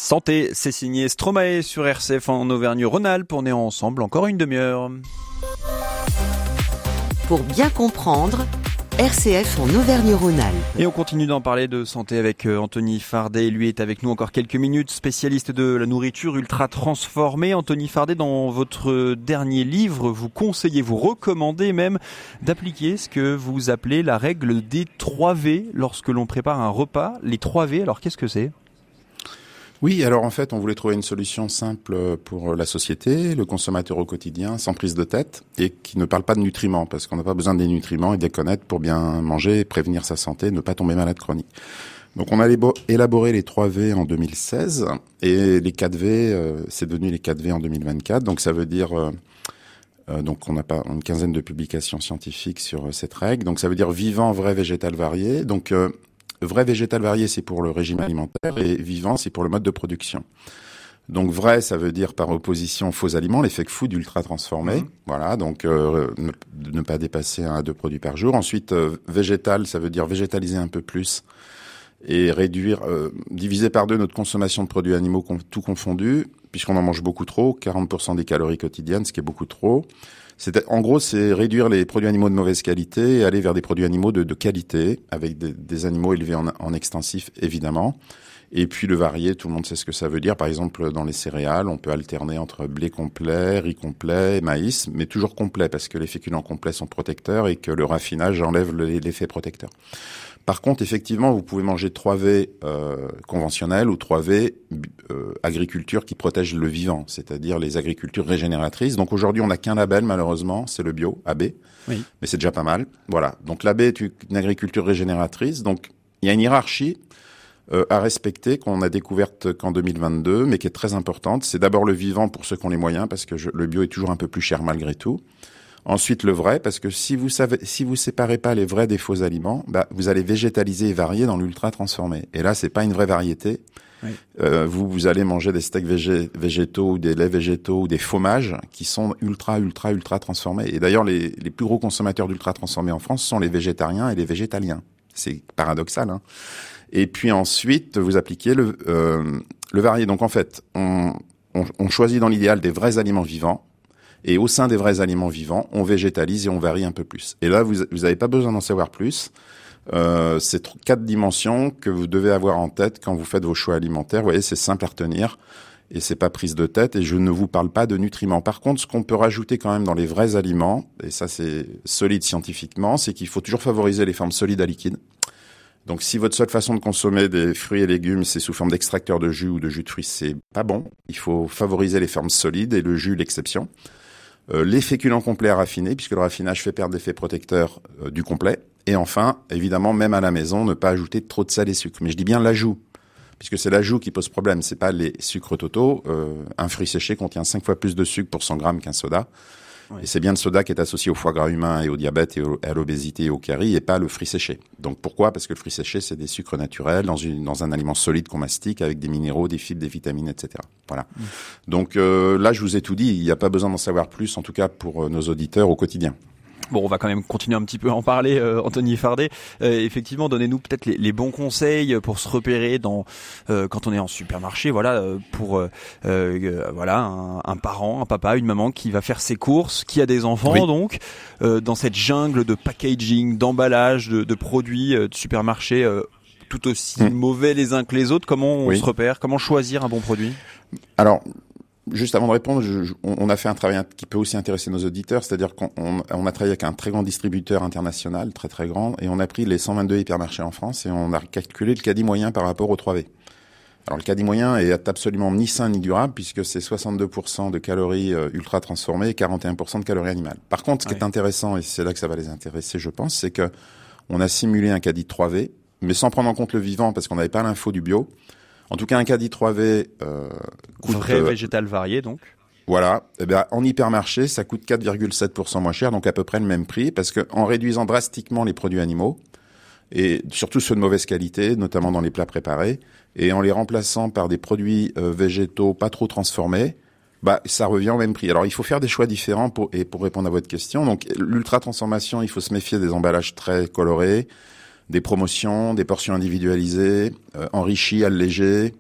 Santé, c'est signé Stromae sur RCF en Auvergne-Rhône-Alpes. On est ensemble encore une demi-heure. Pour bien comprendre, RCF en Auvergne-Rhône-Alpes. Et on continue d'en parler de santé avec Anthony Fardet. Lui est avec nous encore quelques minutes, spécialiste de la nourriture ultra transformée. Anthony Fardet, dans votre dernier livre, vous conseillez, vous recommandez même d'appliquer ce que vous appelez la règle des 3 V lorsque l'on prépare un repas. Les 3 V, alors qu'est-ce que c'est ? Oui, alors en fait, on voulait trouver une solution simple pour la société, le consommateur au quotidien, sans prise de tête, et qui ne parle pas de nutriments, parce qu'on n'a pas besoin des nutriments et de les connaître pour bien manger, prévenir sa santé, ne pas tomber malade chronique. Donc on a élaboré les 3 V en 2016, et les 4 V, c'est devenu les 4 V en 2024, donc ça veut dire... donc on n'a pas une quinzaine de publications scientifiques sur cette règle, donc ça veut dire vivant, vrai, végétal, varié, donc... Vrai végétal varié, c'est pour le régime alimentaire, et vivant, c'est pour le mode de production. Donc vrai, ça veut dire par opposition faux aliments, les fake food ultra transformés. Voilà, donc ne pas dépasser 1 à 2 produits par jour. Ensuite, végétal, ça veut dire végétaliser un peu plus et réduire, diviser par 2 notre consommation de produits animaux tout confondus, puisqu'on en mange beaucoup trop, 40% des calories quotidiennes, ce qui est beaucoup trop. En gros, c'est réduire les produits animaux de mauvaise qualité et aller vers des produits animaux de qualité, avec des animaux élevés en extensif, évidemment. Et puis le varié, tout le monde sait ce que ça veut dire. Par exemple, dans les céréales, on peut alterner entre blé complet, riz complet, maïs, mais toujours complet, parce que les féculents complets sont protecteurs et que le raffinage enlève l'effet protecteur. Par contre, effectivement, vous pouvez manger 3 V conventionnels ou 3 V agriculture qui protège le vivant, c'est-à-dire les agricultures régénératrices. Donc aujourd'hui, on n'a qu'un label, malheureusement, c'est le bio, AB, oui. Mais c'est déjà pas mal. Voilà. Donc l'AB est une agriculture régénératrice. Donc il y a une hiérarchie à respecter qu'on a découverte qu'en 2022, mais qui est très importante. C'est d'abord le vivant pour ceux qui ont les moyens, parce que le bio est toujours un peu plus cher malgré tout. Ensuite, le vrai, parce que si vous séparez pas les vrais des faux aliments, vous allez végétaliser et varier dans l'ultra transformé. Et là, c'est pas une vraie variété. Oui. Vous allez manger des steaks végétaux ou des laits végétaux ou des fromages qui sont ultra transformés. Et d'ailleurs, les plus gros consommateurs d'ultra transformés en France sont les végétariens et les végétaliens. C'est paradoxal, hein. Et puis ensuite, vous appliquez le varié. Donc en fait, on choisit dans l'idéal des vrais aliments vivants. Et au sein des vrais aliments vivants, on végétalise et on varie un peu plus. Et là, vous n'avez pas besoin d'en savoir plus. C'est 4 dimensions que vous devez avoir en tête quand vous faites vos choix alimentaires. Vous voyez, c'est simple à retenir et c'est pas prise de tête. Et je ne vous parle pas de nutriments. Par contre, ce qu'on peut rajouter quand même dans les vrais aliments, et ça c'est solide scientifiquement, c'est qu'il faut toujours favoriser les formes solides à liquides. Donc si votre seule façon de consommer des fruits et légumes, c'est sous forme d'extracteur de jus ou de jus de fruits, c'est pas bon. Il faut favoriser les formes solides et le jus l'exception. Les féculents complets à raffiner, puisque le raffinage fait perdre l'effet protecteur du complet. Et enfin, évidemment, même à la maison, ne pas ajouter trop de sel et sucre. Mais je dis bien l'ajout, puisque c'est l'ajout qui pose problème. C'est pas les sucres totaux. Un fruit séché contient 5 fois plus de sucre pour 100 grammes qu'un soda. Oui. Et c'est bien le soda qui est associé au foie gras humain et au diabète et à l'obésité et au carie, et pas le fruit séché. Donc pourquoi ? Parce que le fruit séché, c'est des sucres naturels dans un aliment solide qu'on mastique avec des minéraux, des fibres, des vitamines, etc. Voilà. Donc là, je vous ai tout dit. Il n'y a pas besoin d'en savoir plus, en tout cas pour nos auditeurs au quotidien. Bon, on va quand même continuer un petit peu à en parler, Anthony Fardet. Effectivement, donnez-nous peut-être les bons conseils pour se repérer quand on est en supermarché. Voilà, pour un parent, un papa, une maman qui va faire ses courses, qui a des enfants, oui. Donc dans cette jungle de packaging, d'emballage, de produits de supermarché tout aussi mauvais les uns que les autres. Comment on se repère ? Comment choisir un bon produit ? Alors, juste avant de répondre, on a fait un travail qui peut aussi intéresser nos auditeurs, c'est-à-dire qu'on a travaillé avec un très grand distributeur international, très très grand, et on a pris les 122 hypermarchés en France et on a calculé le caddie moyen par rapport aux 3V. Alors le caddie moyen est absolument ni sain ni durable puisque c'est 62% de calories ultra transformées et 41% de calories animales. Par contre, ce qui est intéressant, et c'est là que ça va les intéresser, je pense, c'est que on a simulé un caddie 3V, mais sans prendre en compte le vivant parce qu'on n'avait pas l'info du bio. En tout cas, un caddie 3V coûte... Vrai végétal varié, donc. Voilà. Eh bien, en hypermarché, ça coûte 4,7% moins cher, donc à peu près le même prix, parce que en réduisant drastiquement les produits animaux, et surtout ceux de mauvaise qualité, notamment dans les plats préparés, et en les remplaçant par des produits végétaux pas trop transformés, ça revient au même prix. Alors, il faut faire des choix différents pour répondre à votre question. Donc, l'ultra-transformation, il faut se méfier des emballages très colorés, des promotions, des portions individualisées, enrichies, allégées,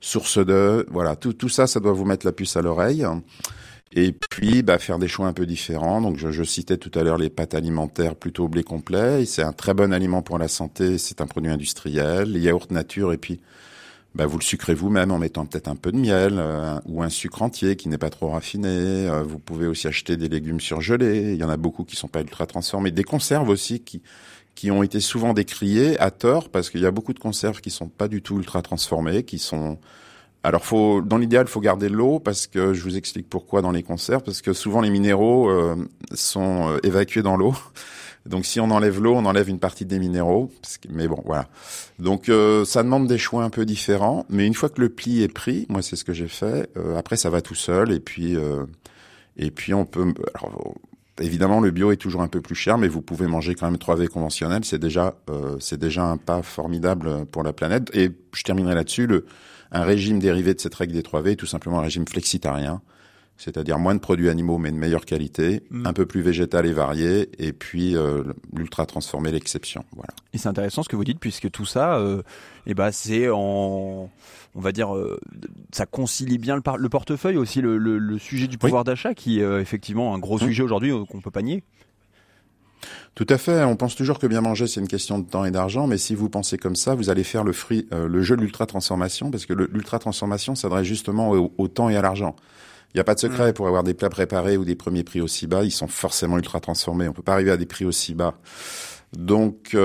source de, voilà, tout ça, ça doit vous mettre la puce à l'oreille. Et puis, faire des choix un peu différents. Donc, je citais tout à l'heure les pâtes alimentaires plutôt au blé complet. C'est un très bon aliment pour la santé. C'est un produit industriel. Les yaourts nature. Et puis, vous le sucrez vous-même en mettant peut-être un peu de miel ou un sucre entier qui n'est pas trop raffiné. Vous pouvez aussi acheter des légumes surgelés. Il y en a beaucoup qui sont pas ultra transformés. Des conserves aussi qui ont été souvent décriées à tort parce qu'il y a beaucoup de conserves qui sont pas du tout ultra transformées, qui sont... Alors, dans l'idéal, faut garder l'eau parce que je vous explique pourquoi dans les conserves, parce que souvent les minéraux sont évacués dans l'eau. Donc, si on enlève l'eau, on enlève une partie des minéraux. Mais bon, voilà. Donc, ça demande des choix un peu différents. Mais une fois que le pli est pris, moi, c'est ce que j'ai fait. Après, ça va tout seul. Et puis on peut. Alors, évidemment, le bio est toujours un peu plus cher, mais vous pouvez manger quand même 3V conventionnel. C'est déjà un pas formidable pour la planète. Et je terminerai là-dessus. Un régime dérivé de cette règle des 3V est tout simplement un régime flexitarien, c'est-à-dire moins de produits animaux mais de meilleure qualité, un peu plus végétal et varié, et puis l'ultra transformé l'exception. Voilà. Et c'est intéressant ce que vous dites puisque tout ça, c'est on va dire, ça concilie bien le portefeuille aussi, le sujet du pouvoir d'achat qui est effectivement un gros sujet aujourd'hui qu'on peut pas nier. Tout à fait. On pense toujours que bien manger, c'est une question de temps et d'argent, mais si vous pensez comme ça, vous allez faire le jeu de l'ultra-transformation, parce que l'ultra-transformation s'adresse justement au temps et à l'argent. Il n'y a pas de secret pour avoir des plats préparés ou des premiers prix aussi bas, ils sont forcément ultra-transformés. On peut pas arriver à des prix aussi bas. Donc,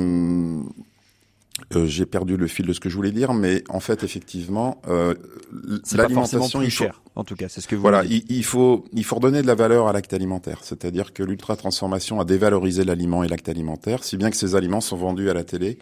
j'ai perdu le fil de ce que je voulais dire, mais en fait, effectivement, c'est l'alimentation plus cher. En tout cas, c'est ce que vous dites. Il faut redonner de la valeur à l'acte alimentaire. C'est-à-dire que l'ultra-transformation a dévalorisé l'aliment et l'acte alimentaire, si bien que ces aliments sont vendus à la télé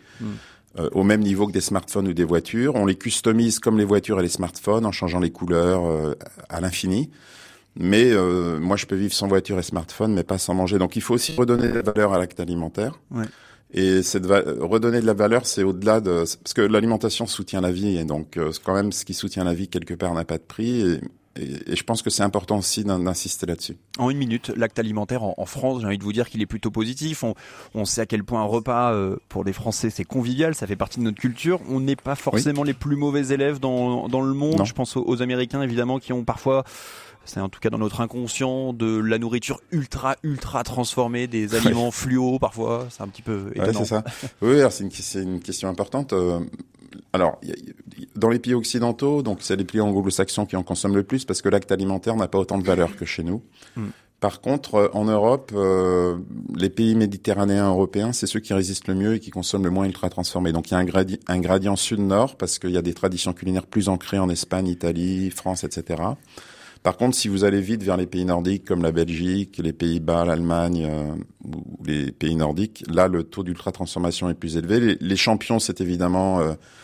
au même niveau que des smartphones ou des voitures. On les customise comme les voitures et les smartphones en changeant les couleurs à l'infini. Mais moi, je peux vivre sans voiture et smartphone, mais pas sans manger. Donc, il faut aussi redonner de la valeur à l'acte alimentaire. Ouais. Et redonner de la valeur, c'est au-delà de... Parce que l'alimentation soutient la vie, et donc quand même, ce qui soutient la vie, quelque part, n'a pas de prix. Et je pense que c'est important aussi d'insister là-dessus. En une minute, l'acte alimentaire en France, j'ai envie de vous dire qu'il est plutôt positif. On sait à quel point un repas, pour les Français, c'est convivial, ça fait partie de notre culture. On n'est pas forcément les plus mauvais élèves dans le monde. Non. Je pense aux Américains, évidemment, qui ont parfois... C'est en tout cas dans notre inconscient de la nourriture ultra transformée, des aliments fluo parfois, c'est un petit peu étonnant. Ouais, c'est ça. Oui, alors c'est une question importante. Alors, dans les pays occidentaux, donc c'est les pays anglo-saxons qui en consomment le plus parce que l'acte alimentaire n'a pas autant de valeur que chez nous. Par contre, en Europe, les pays méditerranéens européens, c'est ceux qui résistent le mieux et qui consomment le moins ultra transformé. Donc il y a un gradient sud-nord parce qu'il y a des traditions culinaires plus ancrées en Espagne, Italie, France, etc. Par contre, si vous allez vite vers les pays nordiques comme la Belgique, les Pays-Bas, l'Allemagne ou les pays nordiques, là, le taux d'ultra-transformation est plus élevé. Les champions, c'est évidemment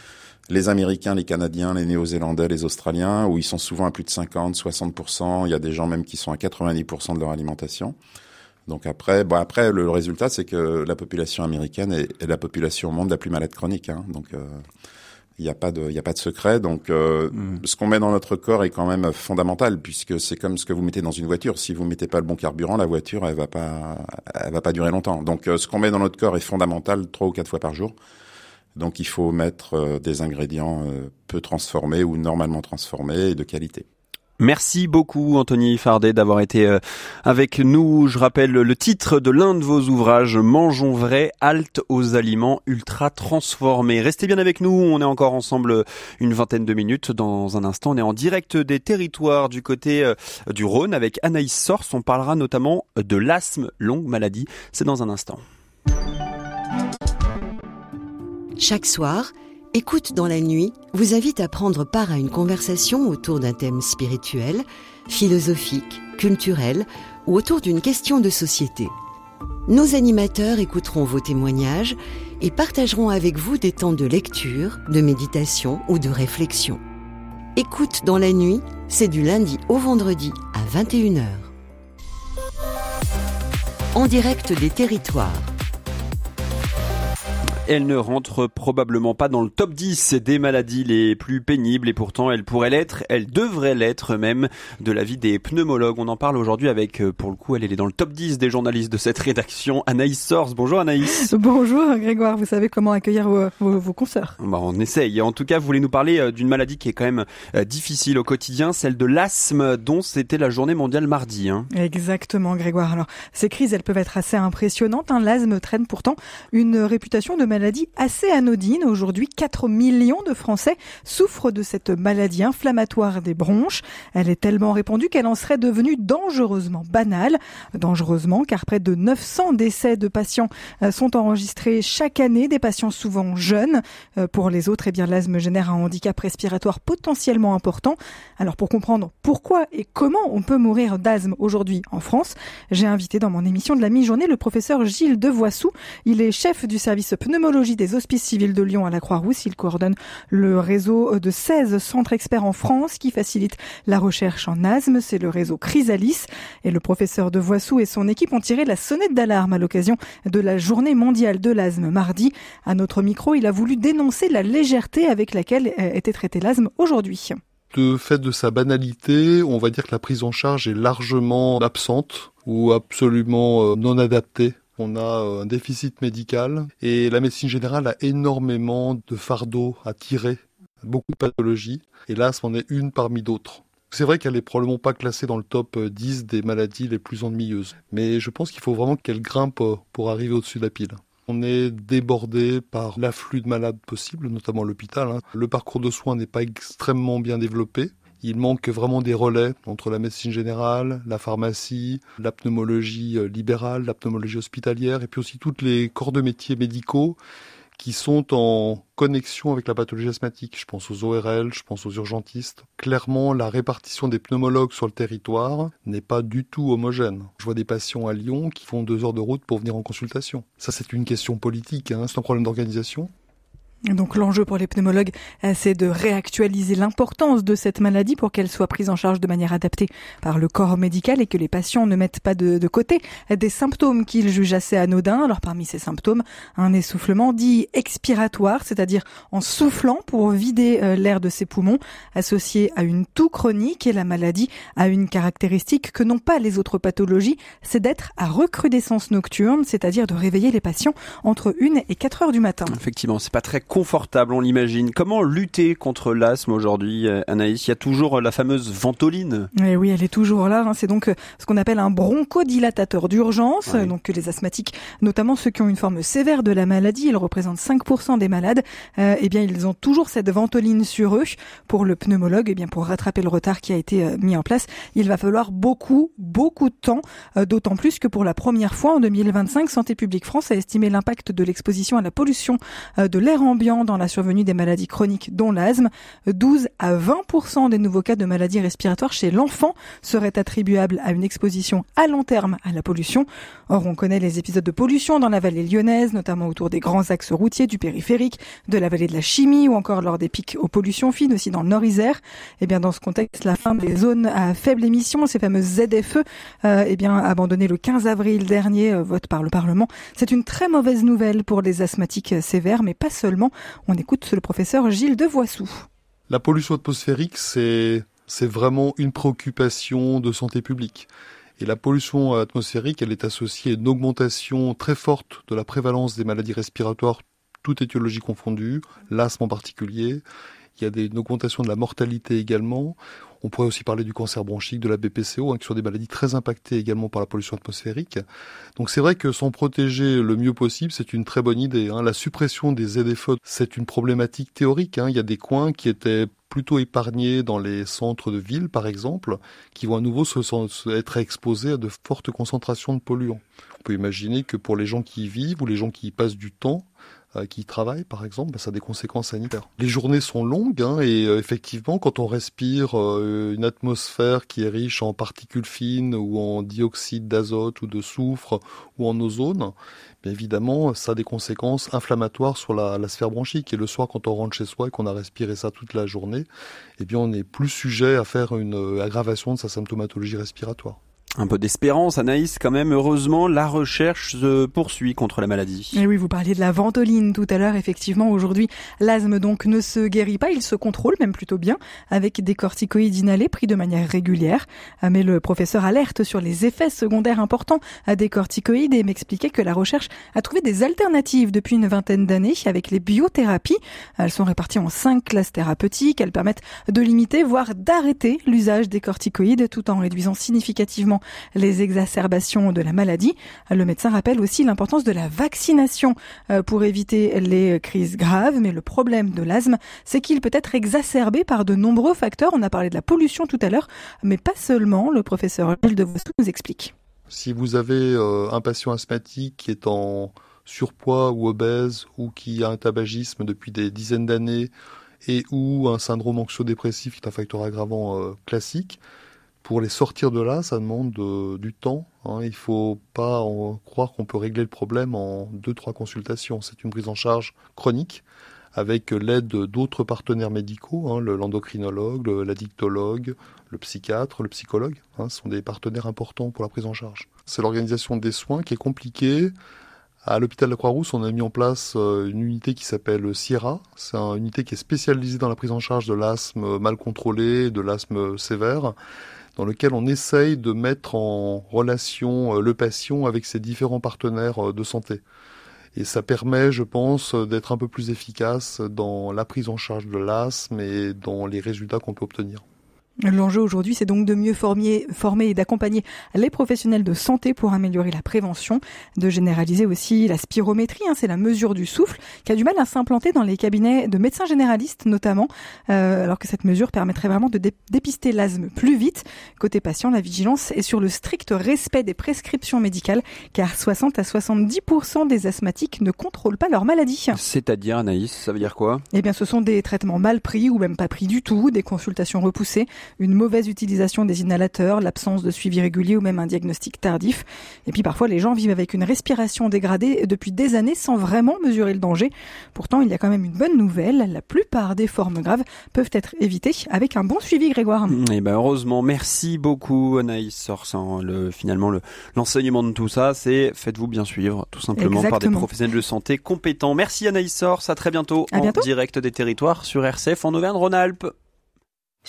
les Américains, les Canadiens, les Néo-Zélandais, les Australiens, où ils sont souvent à plus de 50, 60%. Il y a des gens même qui sont à 90% de leur alimentation. Donc après, le résultat, c'est que la population américaine est la population au monde la plus malade chronique. Donc il n'y a pas de secret. Donc, ce qu'on met dans notre corps est quand même fondamental puisque c'est comme ce que vous mettez dans une voiture. Si vous mettez pas le bon carburant, la voiture, elle va pas durer longtemps. Donc, ce qu'on met dans notre corps est fondamental 3 ou 4 fois par jour. Donc, il faut mettre des ingrédients peu transformés ou normalement transformés et de qualité. Merci beaucoup Anthony Fardet d'avoir été avec nous. Je rappelle le titre de l'un de vos ouvrages, Mangeons vrai, halte aux aliments ultra transformés. Restez bien avec nous, on est encore ensemble une vingtaine de minutes. Dans un instant, on est en direct des territoires du côté du Rhône avec Anaïs Sors. On parlera notamment de l'asthme, longue maladie. C'est dans un instant. Chaque soir, Écoute dans la nuit vous invite à prendre part à une conversation autour d'un thème spirituel, philosophique, culturel ou autour d'une question de société. Nos animateurs écouteront vos témoignages et partageront avec vous des temps de lecture, de méditation ou de réflexion. Écoute dans la nuit, c'est du lundi au vendredi à 21h. En direct des territoires. Elle ne rentre probablement pas dans le top 10 des maladies les plus pénibles et pourtant elle pourrait l'être, elle devrait l'être même de l'avis des pneumologues. On en parle aujourd'hui avec, pour le coup, elle est dans le top 10 des journalistes de cette rédaction, Anaïs Sors. Bonjour Anaïs. Bonjour Grégoire, vous savez comment accueillir vos consoeurs. On essaye. En tout cas, vous voulez nous parler d'une maladie qui est quand même difficile au quotidien, celle de l'asthme dont c'était la journée mondiale mardi. Exactement Grégoire. Alors, ces crises, elles peuvent être assez impressionnantes. L'asthme traîne pourtant une réputation de maladie assez anodine. Aujourd'hui, 4 millions de Français souffrent de cette maladie inflammatoire des bronches. Elle est tellement répandue qu'elle en serait devenue dangereusement banale. Dangereusement, car près de 900 décès de patients sont enregistrés chaque année, des patients souvent jeunes. Pour les autres, l'asthme génère un handicap respiratoire potentiellement important. Alors, pour comprendre pourquoi et comment on peut mourir d'asthme aujourd'hui en France, j'ai invité dans mon émission de la mi-journée le professeur Gilles Devoissou. Il est chef du service pneumologie des Hospices civils de Lyon à la Croix-Rousse. Il coordonne le réseau de 16 centres experts en France qui facilite la recherche en asthme. C'est le réseau Chrysalis. Et le professeur Devoissou et son équipe ont tiré la sonnette d'alarme à l'occasion de la journée mondiale de l'asthme mardi. À notre micro, il a voulu dénoncer la légèreté avec laquelle était traité l'asthme aujourd'hui. De fait de sa banalité, on va dire que la prise en charge est largement absente ou absolument non adaptée. On a un déficit médical et la médecine générale a énormément de fardeaux à tirer, beaucoup de pathologies, et l'asthme en est une parmi d'autres. C'est vrai qu'elle est probablement pas classée dans le top 10 des maladies les plus ennuyeuses, mais je pense qu'il faut vraiment qu'elle grimpe pour arriver au-dessus de la pile. On est débordé par l'afflux de malades possibles, notamment à l'hôpital. Le parcours de soins n'est pas extrêmement bien développé. Il manque vraiment des relais entre la médecine générale, la pharmacie, la pneumologie libérale, la pneumologie hospitalière, et puis aussi toutes les corps de métiers médicaux qui sont en connexion avec la pathologie asthmatique. Je pense aux ORL, je pense aux urgentistes. Clairement, la répartition des pneumologues sur le territoire n'est pas du tout homogène. Je vois des patients à Lyon qui font 2 heures de route pour venir en consultation. Ça, c'est une question politique, c'est un problème d'organisation. Donc l'enjeu pour les pneumologues, c'est de réactualiser l'importance de cette maladie pour qu'elle soit prise en charge de manière adaptée par le corps médical et que les patients ne mettent pas de côté des symptômes qu'ils jugent assez anodins. Alors parmi ces symptômes, un essoufflement dit expiratoire, c'est-à-dire en soufflant pour vider l'air de ses poumons, associé à une toux chronique. Et la maladie a une caractéristique que n'ont pas les autres pathologies, c'est d'être à recrudescence nocturne, c'est-à-dire de réveiller les patients entre 1 et 4 heures du matin. Effectivement, c'est pas très confortable, on l'imagine. Comment lutter contre l'asthme aujourd'hui, Anaïs? Il y a toujours la fameuse ventoline. Et oui, elle est toujours là. C'est donc ce qu'on appelle un bronchodilatateur d'urgence. Ouais. Donc les asthmatiques, notamment ceux qui ont une forme sévère de la maladie, ils représentent 5% des malades. Ils ont toujours cette ventoline sur eux. Pour le pneumologue, pour rattraper le retard qui a été mis en place, il va falloir beaucoup de temps. D'autant plus que pour la première fois en 2025, Santé publique France a estimé l'impact de l'exposition à la pollution de l'air ambiant dans la survenue des maladies chroniques dont l'asthme. 12 à 20% des nouveaux cas de maladies respiratoires chez l'enfant seraient attribuables à une exposition à long terme à la pollution. Or, on connaît les épisodes de pollution dans la vallée lyonnaise, notamment autour des grands axes routiers du périphérique, de la vallée de la Chimie ou encore lors des pics aux pollutions fines aussi dans le Nord-Isère. Dans ce contexte, la fin des zones à faible émission, ces fameuses ZFE, abandonnées le 15 avril dernier, vote par le Parlement. C'est une très mauvaise nouvelle pour les asthmatiques sévères, mais pas seulement. On écoute le professeur Gilles Devoissou. La pollution atmosphérique, c'est vraiment une préoccupation de santé publique. Et la pollution atmosphérique, elle est associée à une augmentation très forte de la prévalence des maladies respiratoires, toutes étiologies confondues, l'asthme en particulier. Il y a une augmentation de la mortalité également. On pourrait aussi parler du cancer bronchique, de la BPCO, qui sont des maladies très impactées également par la pollution atmosphérique. Donc c'est vrai que s'en protéger le mieux possible, c'est une très bonne idée. La suppression des ZFE, c'est une problématique théorique. Il y a des coins qui étaient plutôt épargnés dans les centres de ville, par exemple, qui vont à nouveau être exposés à de fortes concentrations de polluants. On peut imaginer que pour les gens qui y vivent ou les gens qui y passent du temps, qui y travaillent, par exemple, ça a des conséquences sanitaires. Les journées sont longues et effectivement, quand on respire une atmosphère qui est riche en particules fines ou en dioxyde d'azote ou de soufre ou en ozone, bien évidemment, ça a des conséquences inflammatoires sur la sphère bronchique. Et le soir, quand on rentre chez soi et qu'on a respiré ça toute la journée, on est plus sujet à faire une aggravation de sa symptomatologie respiratoire. Un peu d'espérance, Anaïs, quand même. Heureusement, la recherche se poursuit contre la maladie. Et oui, vous parliez de la ventoline tout à l'heure. Effectivement, aujourd'hui, l'asthme donc ne se guérit pas, il se contrôle même plutôt bien avec des corticoïdes inhalés pris de manière régulière. Mais le professeur alerte sur les effets secondaires importants des corticoïdes et m'expliquait que la recherche a trouvé des alternatives depuis une vingtaine d'années avec les biothérapies. Elles sont réparties en 5 classes thérapeutiques. Elles permettent de limiter, voire d'arrêter l'usage des corticoïdes tout en réduisant significativement les exacerbations de la maladie. Le médecin rappelle aussi l'importance de la vaccination pour éviter les crises graves. Mais le problème de l'asthme, c'est qu'il peut être exacerbé par de nombreux facteurs. On a parlé de la pollution tout à l'heure, mais pas seulement. Le professeur Gilles Devossou nous explique. Si vous avez un patient asthmatique qui est en surpoids ou obèse ou qui a un tabagisme depuis des dizaines d'années et ou un syndrome anxio-dépressif qui est un facteur aggravant classique, pour les sortir de là, ça demande du temps. Il ne faut pas croire qu'on peut régler le problème en 2-3 consultations. C'est une prise en charge chronique avec l'aide d'autres partenaires médicaux, l'endocrinologue, l'addictologue, le psychiatre, le psychologue. Ce sont des partenaires importants pour la prise en charge. C'est l'organisation des soins qui est compliquée. À l'hôpital de la Croix-Rousse, on a mis en place une unité qui s'appelle Sierra. C'est une unité qui est spécialisée dans la prise en charge de l'asthme mal contrôlé, de l'asthme sévère, dans lequel on essaye de mettre en relation le patient avec ses différents partenaires de santé. Et ça permet, je pense, d'être un peu plus efficace dans la prise en charge de l'asthme et dans les résultats qu'on peut obtenir. L'enjeu aujourd'hui, c'est donc de mieux former et d'accompagner les professionnels de santé pour améliorer la prévention, de généraliser aussi la spirométrie, c'est la mesure du souffle, qui a du mal à s'implanter dans les cabinets de médecins généralistes notamment, alors que cette mesure permettrait vraiment de dépister l'asthme plus vite. Côté patient, la vigilance est sur le strict respect des prescriptions médicales, car 60 à 70% des asthmatiques ne contrôlent pas leur maladie. C'est-à-dire, Anaïs, ça veut dire quoi ? Eh bien, ce sont des traitements mal pris ou même pas pris du tout, des consultations repoussées, une mauvaise utilisation des inhalateurs, l'absence de suivi régulier ou même un diagnostic tardif. Et puis parfois, les gens vivent avec une respiration dégradée depuis des années sans vraiment mesurer le danger. Pourtant, il y a quand même une bonne nouvelle. La plupart des formes graves peuvent être évitées avec un bon suivi, Grégoire. Et heureusement, merci beaucoup Anaïs Sorsan. L'enseignement de tout ça, c'est faites-vous bien suivre, tout simplement. Exactement. Par des professionnels de santé compétents. Merci Anaïs Sors, à très bientôt. À bientôt. En direct des territoires sur RCF en Auvergne-Rhône-Alpes.